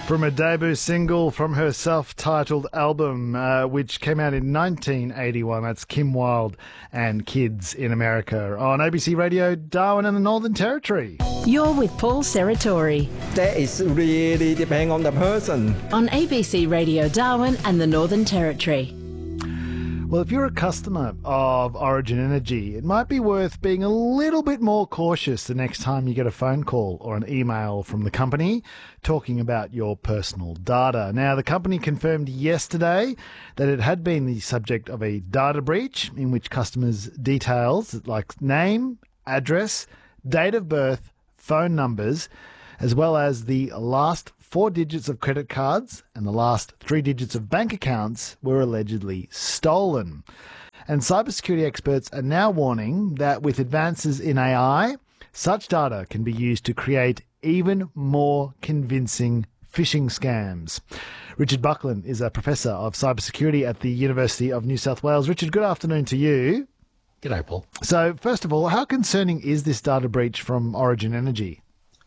From a debut single from her self-titled album, which came out in 1981. That's Kim Wilde and Kids in America on ABC Radio Darwin and the Northern Territory. You're with Paul Serratori. That is really depending on the person. On ABC Radio Darwin and the Northern Territory. Well, if you're a customer of Origin Energy, it might be worth being a little bit more cautious the next time you get a phone call or an email from the company talking about your personal data. Now, the company confirmed yesterday that it had been the subject of a data breach in which customers' details like name, address, date of birth, phone numbers, as well as the last 4 digits of credit cards and the last 3 digits of bank accounts were allegedly stolen. And cybersecurity experts are now warning that with advances in AI, such data can be used to create even more convincing phishing scams. Richard Buckland is a professor of cybersecurity at the University of New South Wales. Richard, good afternoon to you. G'day, Paul. So, first of all, how concerning is this data breach from Origin Energy?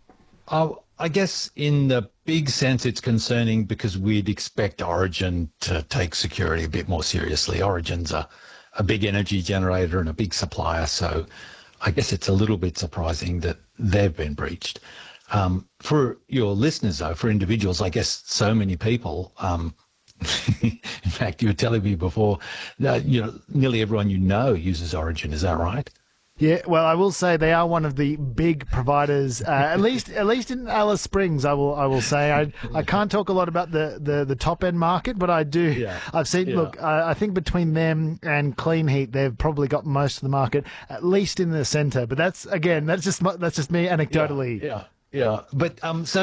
I guess in the big sense it's concerning because we'd expect Origin to take security a bit more seriously. Origin's a big energy generator and a big supplier, so I guess it's a little bit surprising that they've been breached. For your listeners, though, for individuals, I guess so many people, in fact, you were telling me before, nearly everyone you know uses Origin, is that right? Yeah, well, I will say they are one of the big providers. At least in Alice Springs, I will say. I can't talk a lot about the top end market, but I do. Yeah. I've seen. Yeah. Look, I think between them and Clean Heat, they've probably got most of the market, at least in the centre. But that's just me anecdotally. Yeah. Yeah, but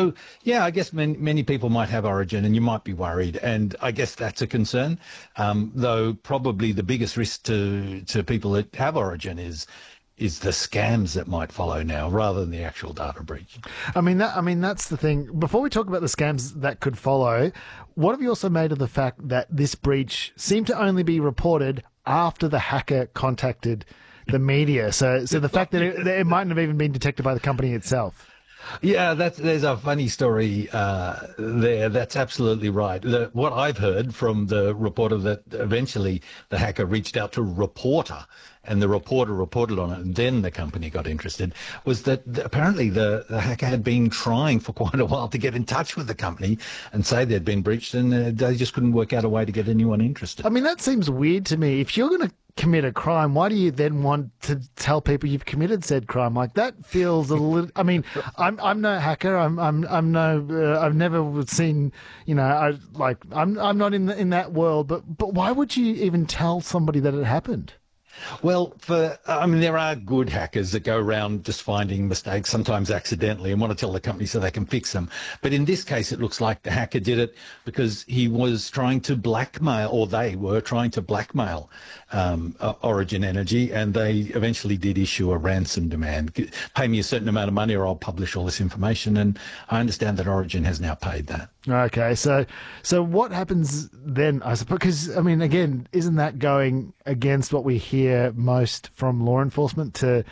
I guess many people might have Origin, and you might be worried, and I guess that's a concern. Though probably the biggest risk to people that have Origin is the scams that might follow now, rather than the actual data breach. I mean, that's the thing. Before we talk about the scams that could follow, what have you also made of the fact that this breach seemed to only be reported after the hacker contacted the media? So the fact that it mightn't have even been detected by the company itself. Yeah, there's a funny story there. That's absolutely right. What I've heard from the reporter that eventually the hacker reached out to a reporter and the reporter reported on it and then the company got interested, was that apparently the hacker had been trying for quite a while to get in touch with the company and say they'd been breached, and they just couldn't work out a way to get anyone interested. I mean, that seems weird to me. If you're going to commit a crime, why do you then want to tell people you've committed said crime? Like, that feels a little. I mean, I'm no hacker. I'm no. I've never seen. I'm not in that world. But why would you even tell somebody that it happened? Well, there are good hackers that go around just finding mistakes, sometimes accidentally, and want to tell the company so they can fix them. But in this case, it looks like the hacker did it because he was trying to blackmail, or they were trying to blackmail Origin Energy, and they eventually did issue a ransom demand. Pay me a certain amount of money or I'll publish all this information, and I understand that Origin has now paid that. Okay, so what happens then? I suppose, because, I mean, again, isn't that going against what we hear most from law enforcement to,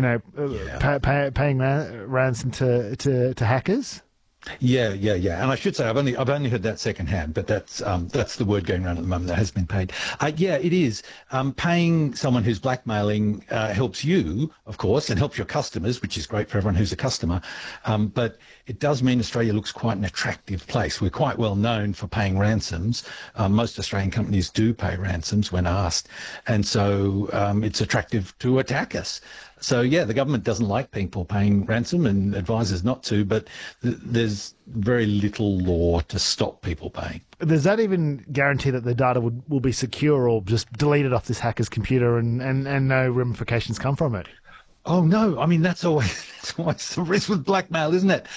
paying ransom to hackers? Yeah. And I should say I've only heard that secondhand, but that's the word going around at the moment. That has been paid. Yeah, it is. Paying someone who's blackmailing helps you, of course, and helps your customers, which is great for everyone who's a customer. But it does mean Australia looks quite an attractive place. We're quite well known for paying ransoms. Most Australian companies do pay ransoms when asked, and so it's attractive to attack us. So, yeah, the government doesn't like people paying ransom and advises not to, but there's very little law to stop people paying. Does that even guarantee that the data will be secure or just deleted off this hacker's computer and no ramifications come from it? Oh, no. I mean, that's always the risk with blackmail, isn't it?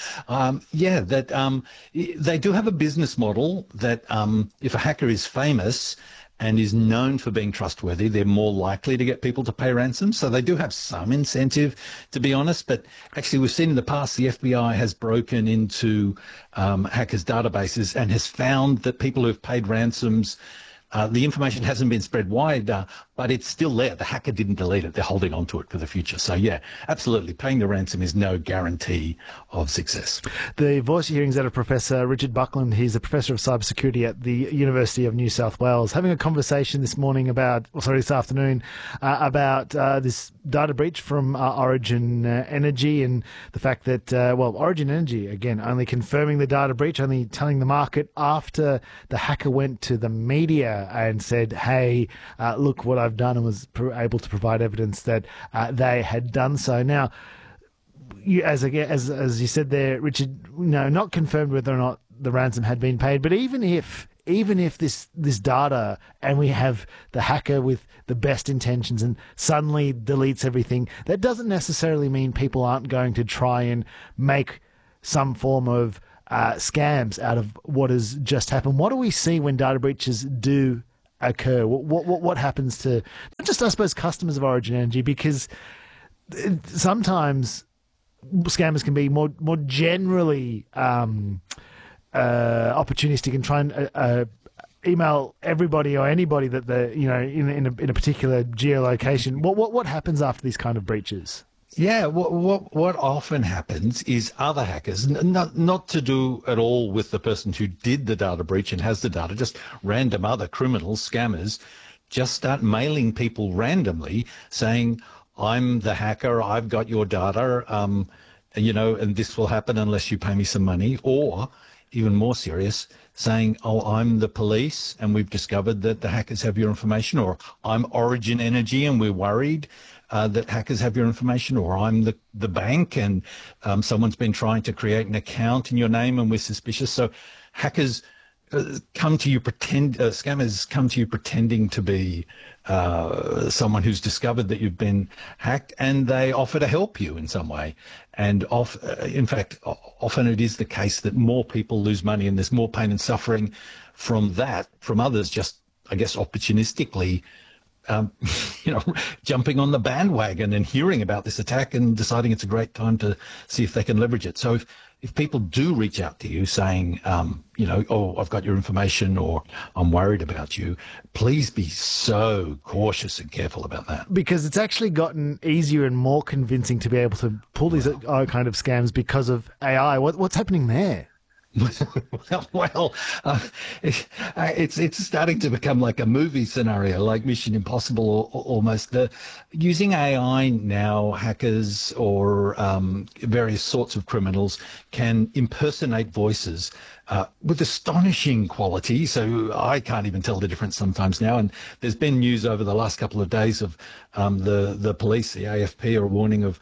They do have a business model that if a hacker is famous and is known for being trustworthy, they're more likely to get people to pay ransoms. So they do have some incentive, to be honest. But actually, we've seen in the past the FBI has broken into hackers' databases and has found that people who've paid ransoms, the information hasn't been spread wide, but it's still there. The hacker didn't delete it. They're holding on to it for the future. So, yeah, absolutely. Paying the ransom is no guarantee of success. The voice you're hearing is that of Professor Richard Buckland. He's a professor of cybersecurity at the University of New South Wales, having a conversation this afternoon, about this data breach from Origin Energy, and the fact that, Origin Energy, again, only confirming the data breach, only telling the market after the hacker went to the media and said, hey, look what I've done, and was able to provide evidence that they had done so. Now, as you said there, Richard, not confirmed whether or not the ransom had been paid, but even if this data, and we have the hacker with the best intentions and suddenly deletes everything, that doesn't necessarily mean people aren't going to try and make some form of scams out of what has just happened. What do we see when data breaches do occur? What happens to not just, I suppose, customers of Origin Energy, because sometimes scammers can be more generally opportunistic and try and email everybody or anybody that they're in a particular geolocation. What happens after these kind of breaches? Yeah, what often happens is other hackers, not to do at all with the person who did the data breach and has the data, just random other criminals, scammers, just start mailing people randomly saying, I'm the hacker, I've got your data, and this will happen unless you pay me some money. Or, even more serious, saying, oh, I'm the police and we've discovered that the hackers have your information, or I'm Origin Energy and we're worried that hackers have your information, or I'm the bank and someone's been trying to create an account in your name and we're suspicious. So hackers come to you, scammers come to you pretending to be someone who's discovered that you've been hacked, and they offer to help you in some way. And in fact, often it is the case that more people lose money and there's more pain and suffering from others just, I guess, opportunistically jumping on the bandwagon and hearing about this attack and deciding it's a great time to see if they can leverage it. So if people do reach out to you saying, oh, I've got your information, or I'm worried about you, please be so cautious and careful about that. Because it's actually gotten easier and more convincing to be able to pull these kind of scams because of AI. What's happening there? It's starting to become like a movie scenario, like Mission Impossible, almost. Using AI now, hackers or various sorts of criminals can impersonate voices with astonishing quality. So I can't even tell the difference sometimes now. And there's been news over the last couple of days of the police, the AFP, are warning of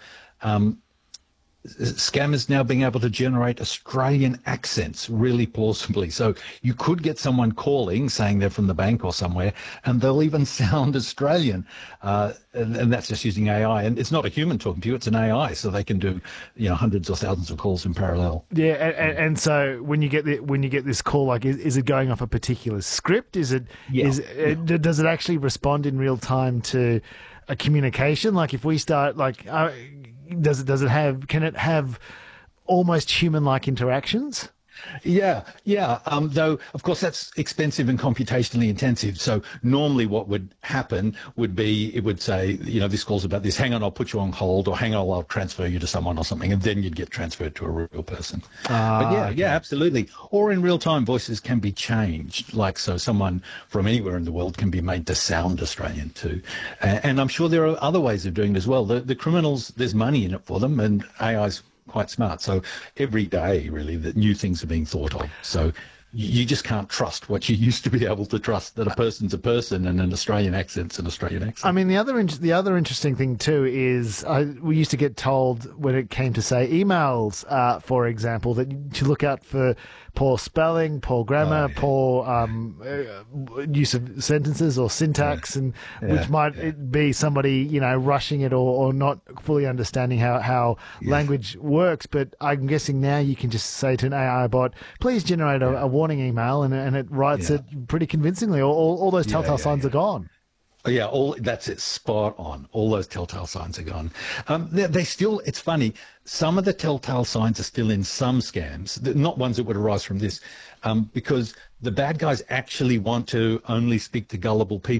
scammers now being able to generate Australian accents really plausibly. So you could get someone calling saying they're from the bank or somewhere, and they'll even sound Australian. And that's just using AI. And it's not a human talking to you, it's an AI. So they can do hundreds or thousands of calls in parallel. Yeah, and so when you get this call, like, is it going off a particular script? Does it actually respond in real time to a communication? Like, if we start, like, can it have almost human-like interactions? Yeah. Though, of course, that's expensive and computationally intensive. So normally what would happen would be, it would say, this call's about this, hang on, I'll put you on hold, or hang on, I'll transfer you to someone or something, and then you'd get transferred to a real person. But yeah, absolutely. Or in real time, voices can be changed. Like, so someone from anywhere in the world can be made to sound Australian too. And I'm sure there are other ways of doing it as well. The criminals, there's money in it for them, and AI's quite smart. So every day, really, that new things are being thought of. So you just can't trust what you used to be able to trust, that a person's a person and an Australian accent's an Australian accent. I mean, the other interesting thing too is we used to get told when it came to, say, emails, for example, that to look out for poor spelling, poor grammar, poor use of sentences or syntax, and which might be somebody rushing it or not fully understanding how language works. But I'm guessing now you can just say to an AI bot, please generate a warning email, and it writes it pretty convincingly. All those telltale signs are gone. Yeah, that's it, spot on. All those telltale signs are gone. They still, it's funny, some of the telltale signs are still in some scams, not ones that would arise from this, because the bad guys actually want to only speak to gullible people.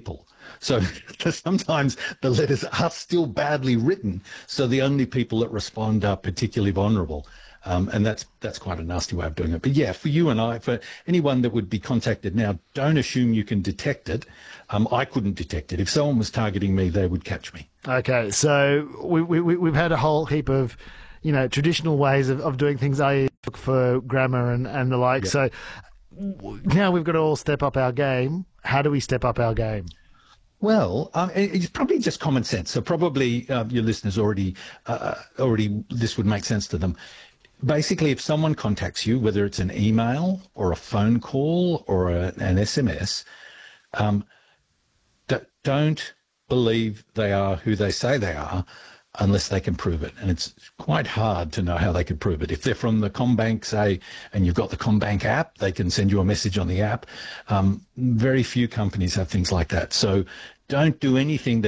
So sometimes the letters are still badly written, so the only people that respond are particularly vulnerable. And that's quite a nasty way of doing it. But yeah, for you and I, for anyone that would be contacted now, don't assume you can detect it. I couldn't detect it. If someone was targeting me, they would catch me. Okay, so we've had a whole heap of, traditional ways of doing things, i.e. for grammar and the like. Yeah. So now we've got to all step up our game. How do we step up our game? Well, it's probably just common sense. So probably your listeners already this would make sense to them. Basically, if someone contacts you, whether it's an email or a phone call or an SMS, don't believe they are who they say they are unless they can prove it. And it's quite hard to know how they can prove it. If they're from the CommBank, say, and you've got the CommBank app, they can send you a message on the app. Very few companies have things like that. So don't do anything that